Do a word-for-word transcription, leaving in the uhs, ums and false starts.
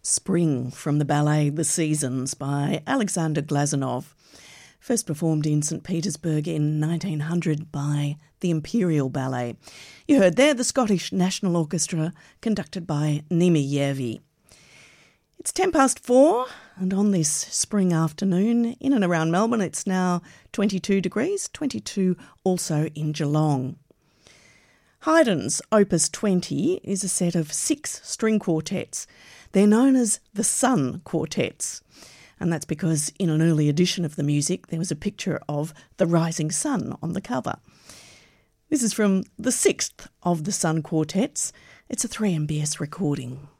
Spring from the ballet The Seasons by Alexander Glazunov, first performed in Saint Petersburg in nineteen hundred by the Imperial Ballet. You heard there the Scottish National Orchestra conducted by Nimi Järvi. It's ten past four, and on this spring afternoon in and around Melbourne it's now twenty-two degrees, twenty-two also in Geelong. Haydn's Opus twenty is a set of six string quartets. They're known as the Sun Quartets, and that's because in an early edition of the music there was a picture of the rising sun on the cover. This is from the sixth of the Sun Quartets. It's a three M B S recording.